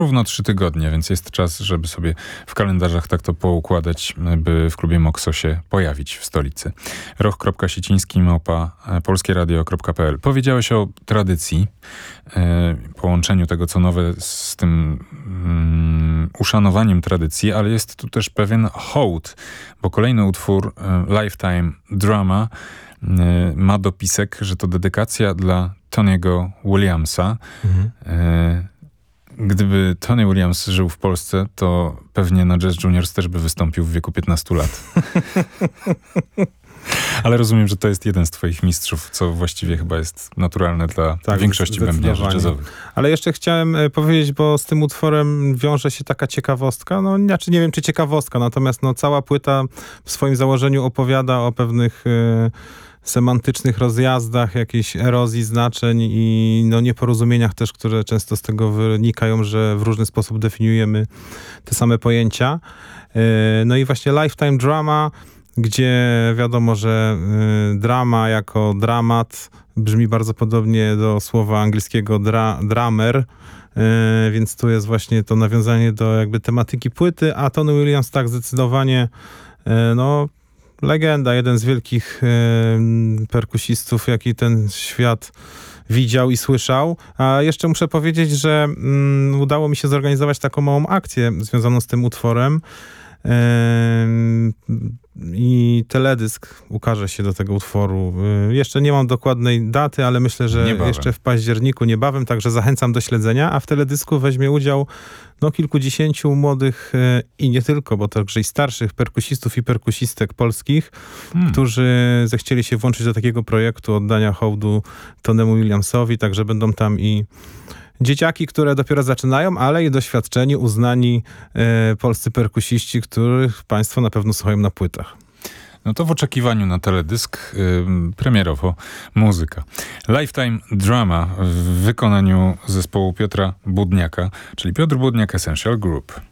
równo 3 tygodnie, więc jest czas, żeby sobie w kalendarzach tak to poukładać, by w klubie Mokso się pojawić w stolicy. roch.siciński@polskieradio.pl. Powiedziałeś o tradycji, połączeniu tego, co nowe z tym uszanowaniem tradycji, ale jest tu też pewien hołd, bo kolejny utwór Lifetime Drama ma dopisek, że to dedykacja dla Tony'ego Williamsa. Gdyby Tony Williams żył w Polsce, to pewnie na Jazz Juniors też by wystąpił w wieku 15 lat. Ale rozumiem, że to jest jeden z twoich mistrzów, co właściwie chyba jest naturalne dla większości bębniarzy jazzowych. Ale jeszcze chciałem powiedzieć, bo z tym utworem wiąże się taka ciekawostka, nie wiem, czy ciekawostka, natomiast cała płyta w swoim założeniu opowiada o pewnych semantycznych rozjazdach, jakiejś erozji znaczeń i nieporozumieniach też, które często z tego wynikają, że w różny sposób definiujemy te same pojęcia. No i właśnie Lifetime Drama, gdzie wiadomo, że drama jako dramat brzmi bardzo podobnie do słowa angielskiego drummer, więc tu jest właśnie to nawiązanie do jakby tematyki płyty, a Tony Williams tak zdecydowanie legenda, jeden z wielkich perkusistów, jaki ten świat widział i słyszał. A jeszcze muszę powiedzieć, że udało mi się zorganizować taką małą akcję związaną z tym utworem. I teledysk ukaże się do tego utworu. Jeszcze nie mam dokładnej daty, ale myślę, że jeszcze w październiku, niebawem, także zachęcam do śledzenia, a w teledysku weźmie udział kilkudziesięciu młodych i nie tylko, bo także i starszych perkusistów i perkusistek polskich, którzy zechcieli się włączyć do takiego projektu oddania hołdu Tonemu Williamsowi, także będą tam i dzieciaki, które dopiero zaczynają, ale i doświadczeni, uznani polscy perkusiści, których państwo na pewno słuchają na płytach. No to w oczekiwaniu na teledysk premierowo muzyka. Lifetime Drama w wykonaniu zespołu Piotra Budniaka, czyli Piotr Budniak Essential Group.